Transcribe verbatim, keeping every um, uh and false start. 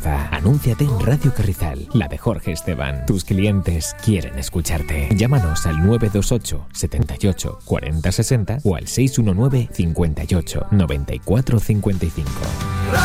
confianza. Anúnciate en Radio Carrizal, la de Jorge Esteban. Tus clientes quieren escucharte. Llámanos al nueve dos ocho, setenta y ocho, cuarenta sesenta o al seis uno nueve, cincuenta y ocho, noventa y cuatro cincuenta y cinco.